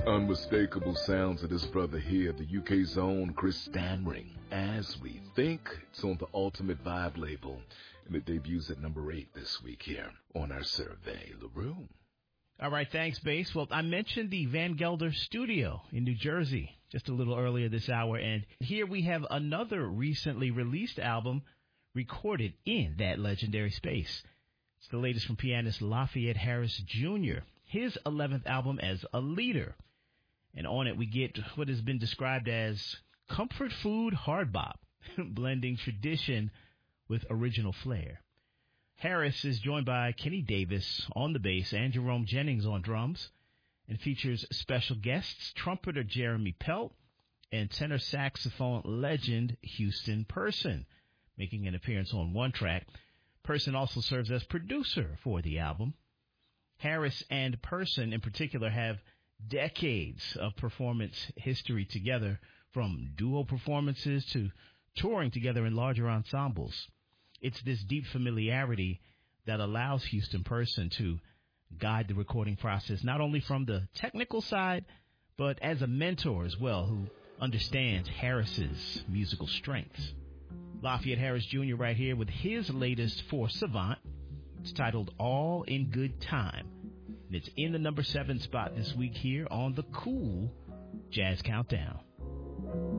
Unmistakable sounds of this brother here, the UK's own Chris Stanring. As we think, it's on the Ultimate Vibe label, and it debuts at number 8 this week here on our survey. LaRue. All right, thanks, Bass. Well, I mentioned the Van Gelder Studio in New Jersey just a little earlier this hour, and here we have another recently released album recorded in that legendary space. It's the latest from pianist Lafayette Harris Jr., his 11th album as a leader. And on it, we get what has been described as comfort food hard bop, blending tradition with original flair. Harris is joined by Kenny Davis on the bass and Jerome Jennings on drums, and features special guests, trumpeter Jeremy Pelt and tenor saxophone legend Houston Person, making an appearance on one track. Person also serves as producer for the album. Harris and Person in particular have decades of performance history together, from duo performances to touring together in larger ensembles. It's this deep familiarity that allows Houston Person to guide the recording process, not only from the technical side, but as a mentor as well, who understands Harris's musical strengths. Lafayette Harris Jr. right here with his latest for Savant. It's titled All in Good Time. And it's in the number 7 spot this week here on the Cool Jazz Countdown.